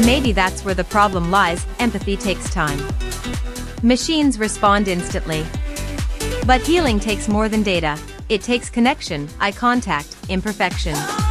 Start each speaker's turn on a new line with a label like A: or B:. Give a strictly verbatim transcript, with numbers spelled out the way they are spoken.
A: maybe that's where the problem lies. Empathy takes time. Machines respond instantly. But healing takes more than data. It takes connection, eye contact, imperfection.